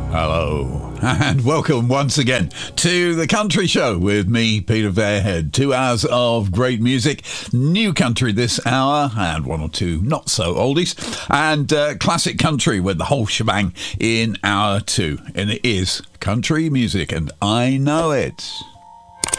Hello, and welcome once again to The Country Show with me, Peter Fairhead. 2 hours of great music, new country this hour, and one or two not-so oldies, and classic country with the whole shebang in hour two. And it is country music, and I know it.